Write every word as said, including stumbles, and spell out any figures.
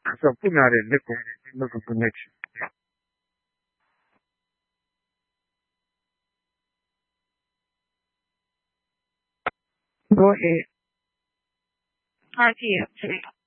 So put me out there, make a, make a connection. Go ahead. Thank you.